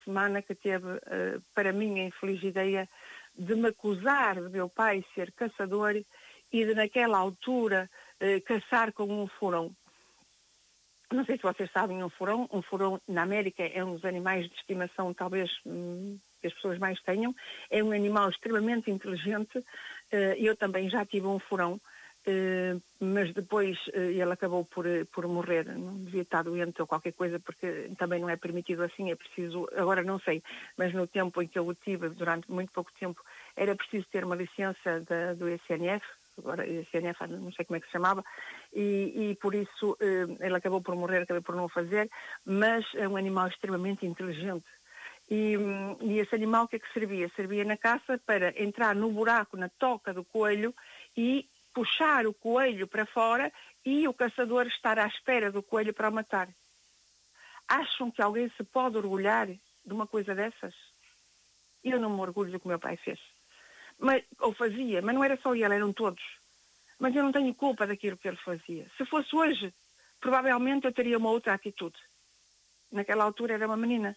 semana que teve, para mim, a infeliz ideia de me acusar de meu pai ser caçador e de, naquela altura, caçar com um furão. Não sei se vocês sabem, um furão na América é um dos animais de estimação, talvez, que as pessoas mais tenham. É um animal extremamente inteligente. Eu também já tive um furão, mas depois ele acabou por morrer. Não devia estar doente ou qualquer coisa, porque também não é permitido assim, é preciso, agora não sei, mas no tempo em que eu o tive, durante muito pouco tempo, era preciso ter uma licença do ICNF, agora ICNF, não sei como é que se chamava, e por isso ele acabou por morrer, acabei por não o fazer, mas é um animal extremamente inteligente. E esse animal, o que é que servia? Servia na caça para entrar no buraco, na toca do coelho e puxar o coelho para fora e o caçador estar à espera do coelho para o matar. Acham que alguém se pode orgulhar de uma coisa dessas? Eu não me orgulho do que o meu pai fez. Ou fazia, mas não era só ele, eram todos. Mas eu não tenho culpa daquilo que ele fazia. Se fosse hoje, provavelmente eu teria uma outra atitude. Naquela altura era uma menina.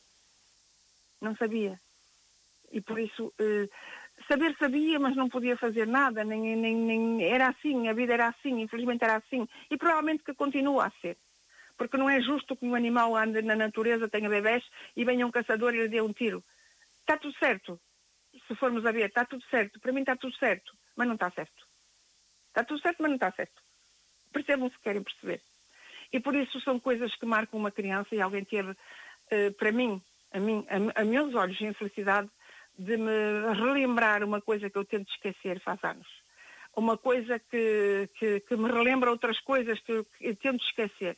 Não sabia. E por isso, saber sabia, mas não podia fazer nada, nem era assim, a vida era assim, infelizmente era assim. E provavelmente que continua a ser. Porque não é justo que um animal ande na natureza, tenha bebés e venha um caçador e lhe dê um tiro. Está tudo certo. Se formos a ver, está tudo certo. Para mim está tudo certo, mas não está certo. Está tudo certo, mas não está certo. Percebam se querem perceber. E por isso são coisas que marcam uma criança e alguém teve, para mim, a meus olhos, de infelicidade, de me relembrar uma coisa que eu tento esquecer faz anos. Uma coisa que me relembra outras coisas que eu tento esquecer.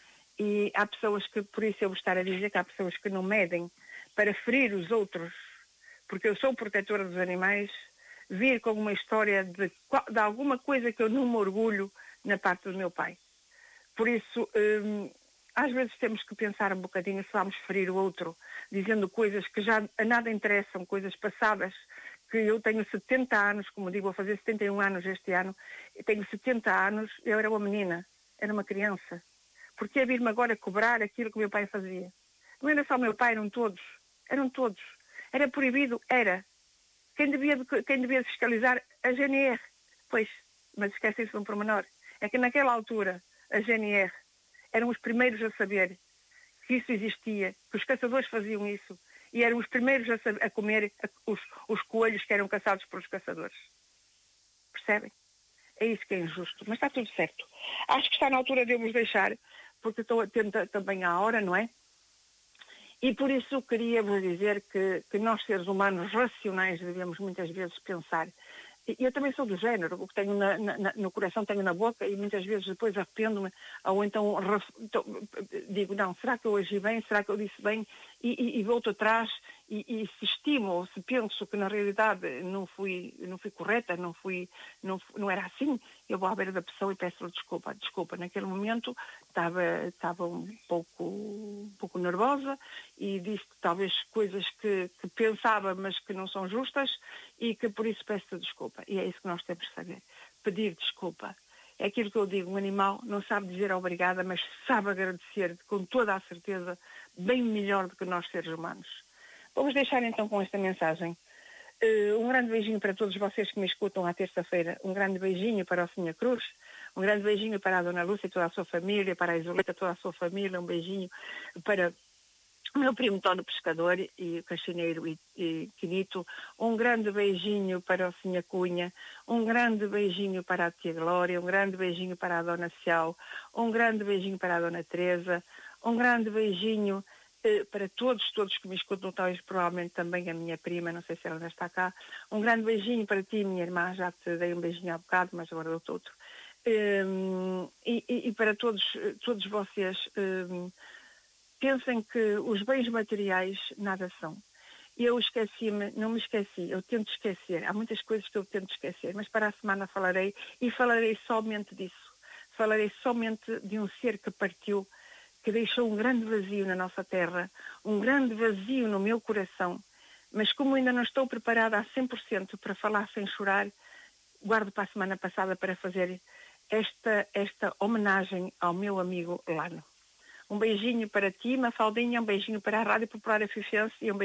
E há pessoas que, por isso eu vou estar a dizer que há pessoas que não medem para ferir os outros, porque eu sou protetora dos animais, vir com uma história de alguma coisa que eu não me orgulho na parte do meu pai. Por isso, às vezes temos que pensar um bocadinho se vamos ferir o outro, dizendo coisas que já a nada interessam, coisas passadas, que eu tenho 70 anos, como digo, vou fazer 71 anos este ano, eu tenho 70 anos, eu era uma menina, era uma criança. Porque é vir-me agora cobrar aquilo que o meu pai fazia? Não era só o meu pai, eram todos. Era proibido, era. Quem devia fiscalizar? A GNR. Pois, mas esquecem-se de um pormenor. É que naquela altura, a GNR eram os primeiros a saber que isso existia, que os caçadores faziam isso, e eram os primeiros a comer os coelhos que eram caçados pelos caçadores. Percebem? É isso que é injusto. Mas está tudo certo. Acho que está na altura de eu vos deixar, porque estou atenta também à hora, não é? E por isso queria-vos dizer que nós, seres humanos racionais, devemos muitas vezes pensar. E eu também sou do género, o que tenho no coração tenho na boca e muitas vezes depois arrependo-me, ou então digo, não, será que eu agi bem, será que eu disse bem, e volto atrás, e se estimo ou se penso que na realidade não fui correta, não era assim, eu vou à beira da pessoa e peço-lhe desculpa, naquele momento estava um pouco nervosa e disse talvez coisas que pensava, mas que não são justas e que por isso peço desculpa. E é isso que nós temos de saber. Pedir desculpa. É aquilo que eu digo, um animal não sabe dizer obrigada, mas sabe agradecer com toda a certeza, bem melhor do que nós seres humanos. Vamos deixar então com esta mensagem. Um grande beijinho para todos vocês que me escutam à terça-feira. Um grande beijinho para o Sr. Cruz. Um grande beijinho para a Dona Lúcia e toda a sua família, para a Isoleta e toda a sua família. Um beijinho para o meu primo Tono Pescador e o Caxineiro e Quinito. Um grande beijinho para o Sr. Cunha. Um grande beijinho para a Tia Glória. Um grande beijinho para a Dona Cial. Um grande beijinho para a Dona Teresa. Um grande beijinho para todos que me escutam, talvez provavelmente também a minha prima, não sei se ela ainda está cá. Um grande beijinho para ti, minha irmã, já te dei um beijinho há bocado, mas agora dou-te outro. E para todos vocês, pensem que os bens materiais nada são. Eu não me esqueci, eu tento esquecer. Há muitas coisas que eu tento esquecer, mas para a semana falarei somente disso. Falarei somente de um ser que partiu, que deixou um grande vazio na nossa terra, um grande vazio no meu coração, mas como ainda não estou preparada a 100% para falar sem chorar, guardo para a semana passada para fazer esta homenagem ao meu amigo Lano. Um beijinho para ti, Mafaldinha, um beijinho para a Rádio Popular Afifense e um